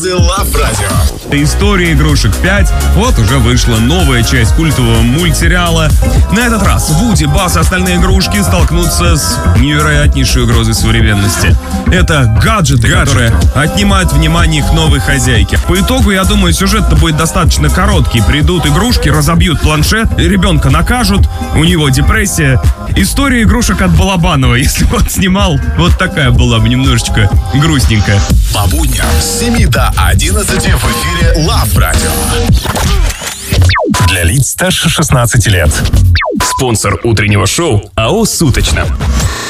Love Radio. История игрушек 5. Вот уже вышла новая часть культового мультсериала. На этот раз Вуди, Базз и остальные игрушки столкнутся с невероятнейшей угрозой современности. Это гаджеты, которые отнимают внимание их новой хозяйки. По итогу, я думаю, сюжет-то будет достаточно короткий. Придут игрушки, разобьют планшет, ребенка накажут, у него депрессия. История игрушек от Балабанова. Если бы он снимал, вот такая была бы немножечко грустненькая. По будням с 7 до 11 в эфире Love Radio. Для лиц старше 16 лет. Спонсор утреннего шоу АО «Суточно».